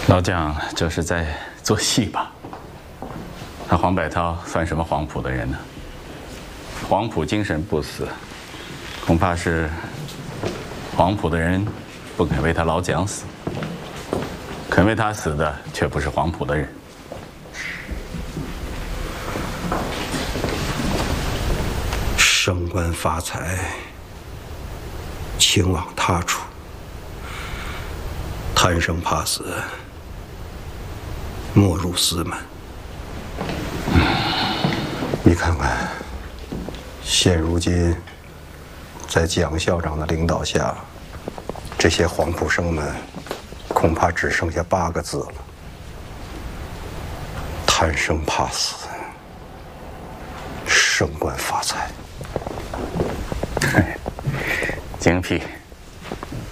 老将这是在做戏吧？那黄百韬算什么黄埔的人呢？黄埔精神不死，恐怕是黄埔的人不肯为他老蒋死，肯为他死的却不是黄埔的人。 升官发财，情往他处，贪生怕死，莫入私门。你看看，现如今在蒋校长的领导下，这些黄埔生们恐怕只剩下8个字了：贪生怕死，升官发财。 精辟。